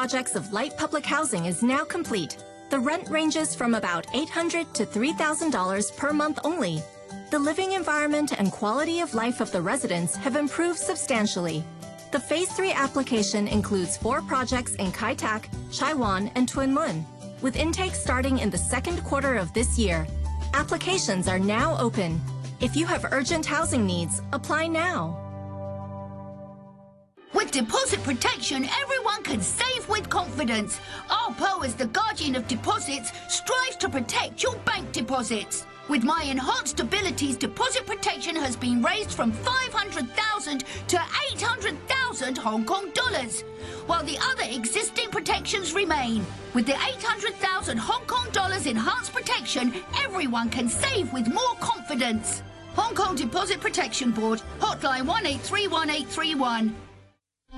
projects of light public housing is now complete. The rent ranges from about $800 to $3,000 per month only. The living environment and quality of life of the residents have improved substantially. The Phase 3 application includes 4 projects in Kai Tak, Chai Wan, and Tuen Mun, with intake starting in the second quarter of this year. Applications are now open. If you have urgent housing needs, apply now. With deposit protection, everyone can save with confidence. ARPO, as the guardian of deposits, strives to protect your bank deposits. With My Enhanced Abilities, deposit protection has been raised from 500,000 to 800,000 Hong Kong dollars, while the other existing protections remain. With the 800,000 Hong Kong dollars enhanced protection, everyone can save with more confidence. Hong Kong Deposit Protection Board, hotline 1831 831.